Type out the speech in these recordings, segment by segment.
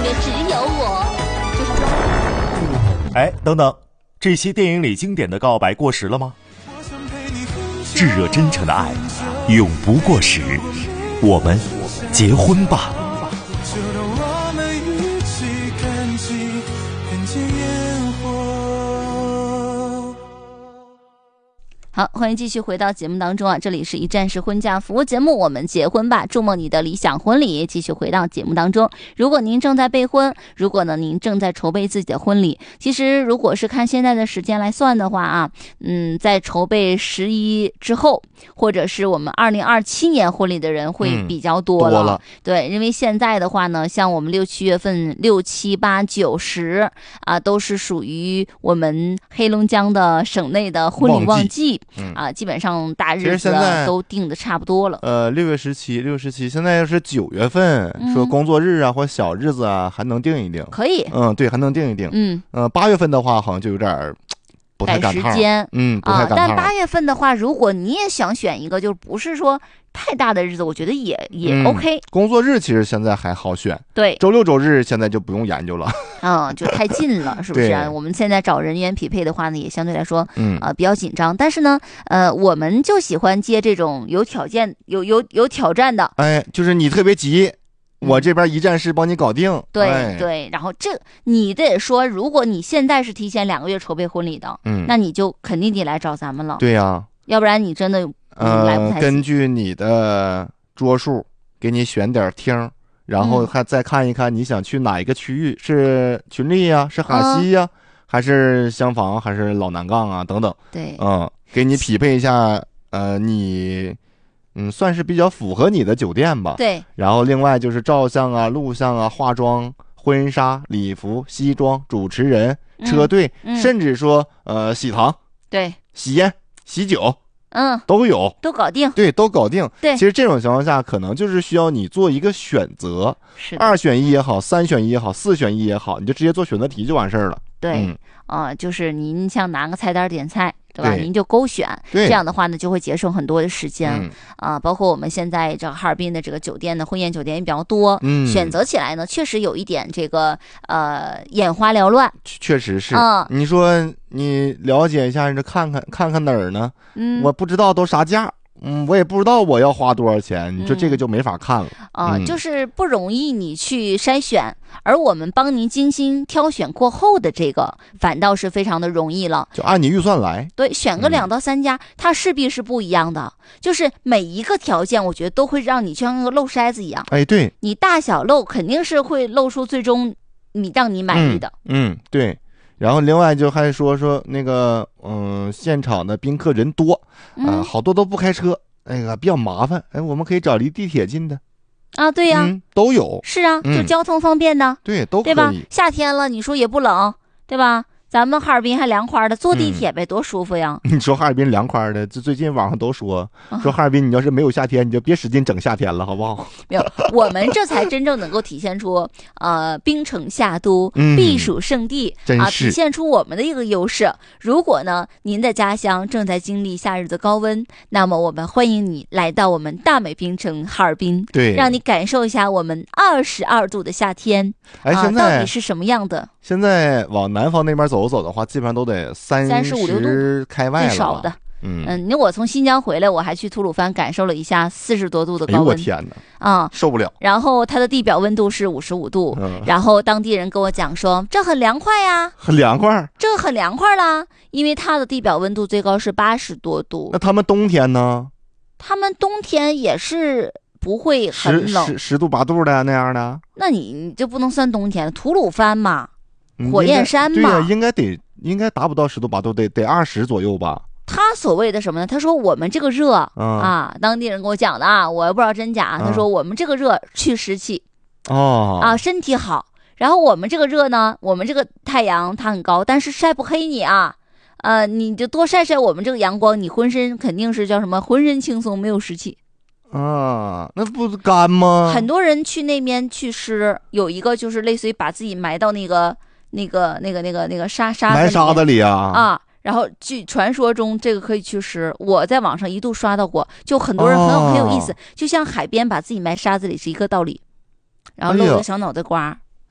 面只有我，就是哎，等等，这些电影里经典的告白过时了吗？炙热真诚的爱永不过时，我们结婚吧。 好，欢迎继续回到节目当中啊！这里是一站式婚嫁服务节目，我们结婚吧，筑梦你的理想婚礼。继续回到节目当中，如果您正在备婚，如果呢您正在筹备自己的婚礼，其实如果是看现在的时间来算的话啊，在筹备11之后，或者是我们2027年婚礼的人会比较多了。对，因为现在的话呢，像我们6、7月份6、7、8、9、10啊，都是属于我们黑龙江的省内的婚礼旺季。基本上大日子都定的差不多了。 6月17，现在要是9月份，说工作日啊或小日子啊，还能定一定。 可以。 对，还能定一定。8月份的话，好像就有点不太赶趟。 时间。 不太赶趟。 但8月份的话，如果你也想选一个，就不是说太大的日子，我觉得也 OK。 工作日其实现在还好选。对，周六周日现在就不用研究了。 就太近了，是不是啊？我们现在找人员匹配的话呢，也相对来说，比较紧张。但是呢，我们就喜欢接这种有条件、有挑战的。 哎，就是你特别急，我这边一站式帮你搞定。 对，然后你得说，如果你现在是提前2个月筹备婚礼的，那你就肯定得来找咱们了。 对呀， 要不然你真的来不太及。 根据你的桌数，给你选点厅。然后还再看一看你想去哪一个区域，是群力呀，是哈西呀，还是厢房，还是老南杠啊等等。 对， 给你匹配一下，你算是比较符合你的酒店吧。 对。 然后另外就是照相啊、录像啊、化妆、婚纱、礼服、西装、主持人、车队，甚至说喜糖、 对， 喜宴、喜酒。都有， 都搞定。 对，都搞定。 对， 其实这种情况下，可能就是需要你做一个选择，2选1也好，3选1也好，4选1也好，你就直接做选择题就完事儿了。 对，就是您像拿个菜单点菜，对吧？您就勾选，这样的话呢，就会节省很多的时间包括我们现在这个哈尔滨的这个酒店的婚宴酒店也比较多，选择起来呢，确实有一点这个眼花缭乱。 确实是。你说你了解一下，这看看哪儿呢？我不知道都啥价。我也不知道我要花多少钱，你说这个就没法看了。 就是不容易你去筛选，而我们帮您精心挑选过后的这个，反倒是非常的容易了。 就按你预算来。 对，选个2到3家，它势必是不一样的。就是每一个条件，我觉得都会让你像那个漏筛子一样。 哎，对， 你大小漏肯定是会漏出最终让你满意的。 对。然后另外就还说那个现场的宾客人多好多都不开车，那个比较麻烦。我们可以找离地铁近的啊。对呀， 都有。 是啊，就交通方便的。 对，都可以。 对吧？夏天了，你说也不冷，对吧？咱们哈尔滨还凉快的，坐地铁呗，多舒服呀！ 你说哈尔滨凉快的，最近网上都说哈尔滨，你要是没有夏天，你就别使劲整夏天了，好不好？ 没有，我们这才真正能够体现出冰城夏都避暑胜地体现出我们的一个优势。如果呢您的家乡正在经历夏日的高温，那么我们欢迎你来到我们大美冰城哈尔滨， 对， 让你感受一下我们22度的夏天。 现在到底是什么样的？ 现在往南方那边走的话，基本上都得 35 度开外了， 最少的。我从新疆回来，我还去吐鲁番感受了一下40多度的高温。 哎呦我天哪！受不了。 然后它的地表温度是55度，然后当地人跟我讲说，这很凉快呀， 很凉快， 这很凉快啦，因为它的地表温度最高是80多度。 那他们冬天呢？ 他们冬天也是不会很冷 ，10度8度的那样的。 那你就不能算冬天了，吐鲁番嘛，火焰山嘛。 对呀，应该达不到10度8度，得20左右吧。 他所谓的什么呢？他说我们这个热当地人跟我讲的啊，我也不知道真假。他说我们这个热去湿气，身体好。然后我们这个热呢，我们这个太阳它很高，但是晒不黑你啊。你就多晒晒我们这个阳光，你浑身肯定是叫什么？浑身轻松，没有湿气。 那不干吗？ 很多人去那边去湿，有一个就是类似于把自己埋到那个沙子里然后据传说中这个可以去湿，我在网上一度刷到过，就很多人很有意思，就像海边把自己埋沙子里是一个道理，然后露个小脑袋瓜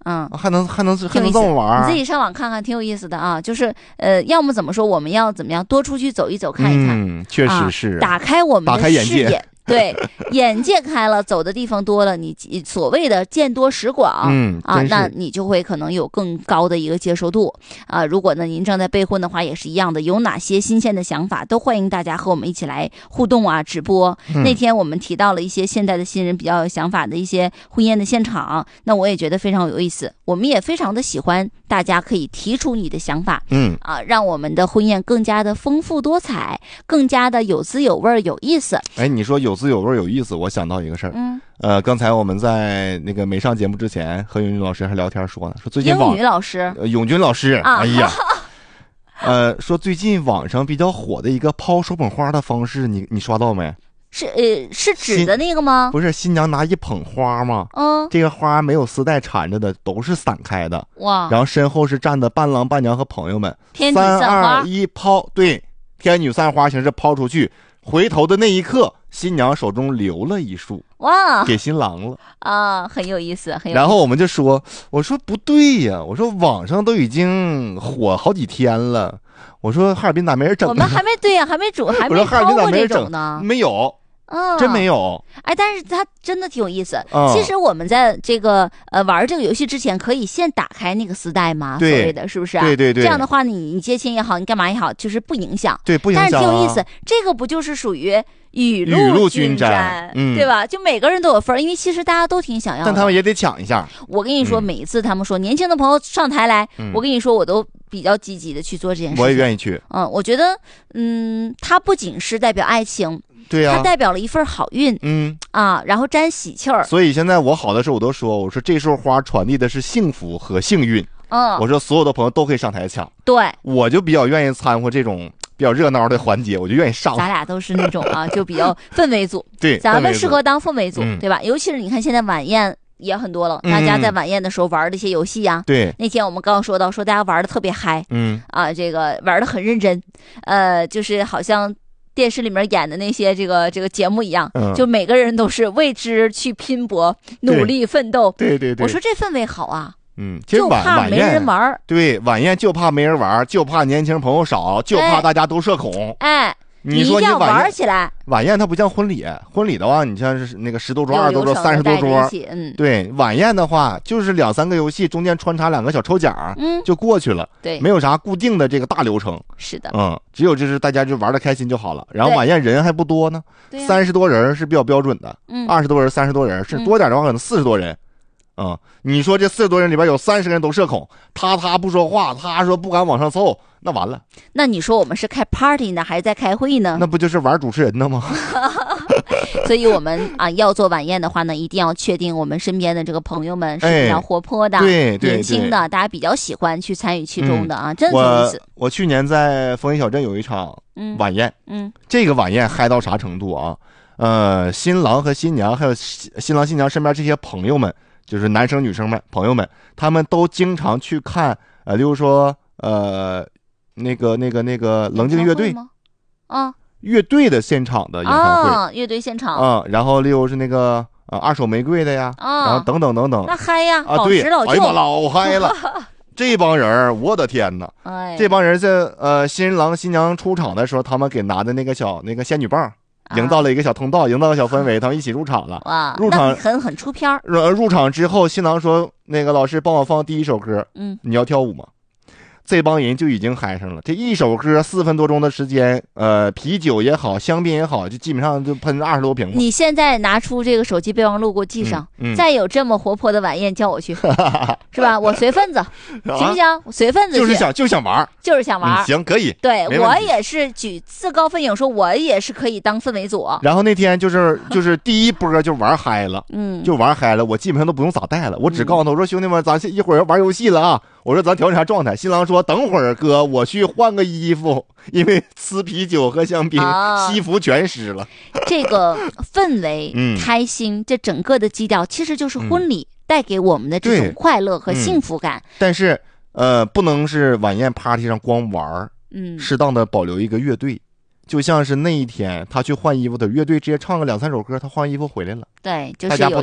还能这么玩？ 你自己上网看看，挺有意思的啊。就是要么怎么说，我们要怎么样多出去走一走，看一看。 确实是打开我们的视野。对，眼界开了，走的地方多了，你所谓的见多识广，那你就会可能有更高的一个接受度啊。如果呢您正在备婚的话，也是一样的，有哪些新鲜的想法，都欢迎大家和我们一起来互动啊，直播。那天我们提到了一些现在的新人比较有想法的一些婚宴的现场，那我也觉得非常有意思，我们也非常的喜欢大家可以提出你的想法，让我们的婚宴更加的丰富多彩，更加的有滋有味有意思。 哎，你说有滋有味有意思，我想到一个事儿。刚才我们在那个没上节目之前，和永军老师还聊天说呢，说最近英语老师， 永军老师，哎呀，说最近网上比较火的一个抛手捧花的方式，你刷到没？ 是纸的那个吗？ 不是，新娘拿一捧花吗？这个花没有丝带缠着的，都是散开的。哇！然后身后是站的伴郎伴娘和朋友们。 天女散花 ，3、2、1，抛！对，天女散花形式抛出去，回头的那一刻，新娘手中留了一束，哇，给新郎了啊，很有意思，很有意思。 然后我们就说，我说不对呀，我说网上都已经火好几天了，我说哈尔滨咋没人整呢？ 我们还没对呀，还没煮，还没抛过这种呢， 没有。真没有。 哎，但是它真的挺有意思。其实我们在这个玩这个游戏之前，可以先打开那个丝带嘛，所谓的是不是啊？ 对对对。 这样的话，你接亲也好，你干嘛也好，就是不影响。 对，不影响。 但是挺有意思，这个不就是属于雨露均沾，对吧？就每个人都有份儿，因为其实大家都挺想要的， 但他们也得抢一下。 我跟你说，每一次他们说年轻的朋友上台来，我跟你说，我都比较积极的去做这件事情。 我也愿意去。 我觉得，它不仅是代表爱情。 对呀， 它代表了一份好运，然后沾喜气儿。 所以现在我好的时候我都说，我说这束花传递的是幸福和幸运。我说所有的朋友都可以上台抢。 对， 我就比较愿意掺和这种比较热闹的环节，我就愿意上。 咱俩都是那种就比较氛围组。 对， 咱们适合当氛围组，对吧？尤其是你看现在晚宴也很多了，大家在晚宴的时候玩的一些游戏呀。 对， 那天我们刚刚说到，说大家玩的特别嗨，这个玩的很认真，就是好像电视里面演的那些这个节目一样，就每个人都是为之去拼搏、努力奋斗。 对对对， 我说这氛围好啊。 就怕没人玩。 对，晚宴就怕没人玩，就怕年轻朋友少，就怕大家都社恐。你说你玩起来， 晚宴它不像婚礼，婚礼的话，你像是那个10多桌、20多桌、30多桌，对，晚宴的话就是2、3个游戏，中间穿插2个小抽奖，就过去了， 对， 没有啥固定的这个大流程。 是的， 只有就是大家就玩得开心就好了。然后晚宴人还不多呢，30多人是比较标准的，20多人、30多人是多点的话可能40多人。你说这40多人里边有30个人都社恐，他不说话，他说不敢往上凑，那完了。 那你说我们是开 party 呢，还是在开会呢？ 那不就是玩主持人的吗？ 所以我们要做晚宴的话呢，一定要确定我们身边的这个朋友们是比较活泼的、年轻的，大家比较喜欢去参与其中的真的挺有意思。 我去年在枫叶小镇有一场晚宴，这个晚宴嗨到啥程度啊？新郎和新娘还有新郎新娘身边这些朋友们，就是男生女生们朋友们，他们都经常去看例如说那个棱镜乐队乐队的现场的演唱会， 乐队现场然后例如是那个二手玫瑰的呀，然后等等等等， 那嗨呀， 对， 老哎呀妈，老嗨了。这帮人，我的天哪！这帮人在新郎新娘出场的时候，他们给拿的那个仙女棒。营造了一个小通道，营造了小氛围，他们一起入场了。 哇， 入场很出片儿。 入场之后，新郎说：“那个老师帮我放第一首歌，你要跳舞吗？”这帮人就已经嗨上了。这一首歌4分多钟的时间，啤酒也好，香槟也好，就基本上就喷20多瓶。 你现在拿出这个手机备忘录给我记上，再有这么活泼的晚宴叫我去，是吧？我随份子，行不行？我随份子去， 就想玩， 就是想玩。 行，可以。 对，我也是自告奋勇说，我也是可以当氛围组。 然后那天就是第一波就玩嗨了，就玩嗨了。我基本上都不用咋带了，我只告诉他我说兄弟们，咱一会儿玩游戏了啊。我说咱调整下状态。新郎说等会儿哥，我去换个衣服，因为吃啤酒喝香槟，西服全湿了。 这个氛围开心，这整个的基调其实就是婚礼带给我们的这种快乐和幸福感。 但是不能是晚宴 party 上光玩，适当的保留一个乐队。就像是那一天他去换衣服的乐队，直接唱个2、3首歌，他换衣服回来了。 对，就是有